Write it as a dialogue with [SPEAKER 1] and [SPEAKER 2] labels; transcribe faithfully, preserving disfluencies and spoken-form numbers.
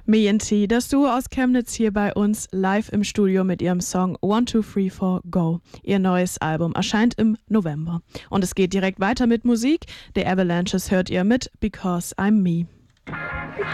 [SPEAKER 1] Me and T, das Duo aus Chemnitz hier bei uns live im Studio mit ihrem Song one two three four Go. Ihr neues Album erscheint im November. Und es geht direkt weiter mit Musik. The Avalanches hört ihr mit Because I'm Me.